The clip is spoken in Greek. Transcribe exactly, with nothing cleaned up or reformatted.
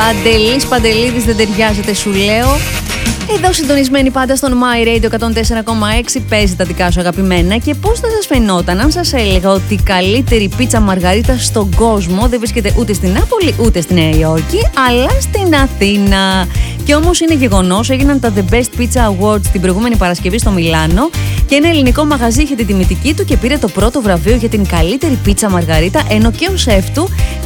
Παντελής Παντελίδης, δεν ταιριάζεται, σου λέω. Εδώ συντονισμένοι πάντα στον My Radio εκατόν τέσσερα κόμμα έξι, παίζει τα δικά σου αγαπημένα. Και πώς θα σας φαινόταν αν σας έλεγα ότι η καλύτερη πίτσα μαργαρίτα στον κόσμο δεν βρίσκεται ούτε στην Νάπολη ούτε στη Νέα Υόρκη, αλλά στην Αθήνα. Και όμως είναι γεγονός, έγιναν τα The Best Pizza Awards την προηγούμενη Παρασκευή στο Μιλάνο και ένα ελληνικό μαγαζί είχε την τιμητική του και πήρε το πρώτο βραβείο για την καλύτερη πίτσα μαργαρίτα, ενώ και ο σεφ του